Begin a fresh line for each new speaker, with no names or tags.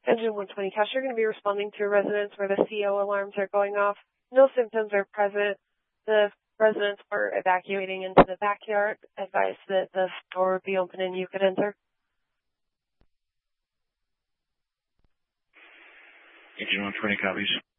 Engine 120 Cash, you're going to be responding to residents where the CO alarms are going off. No symptoms are present. The residents were evacuating into the backyard. Advise that the door would be open and you could enter.
Engine 120 copies.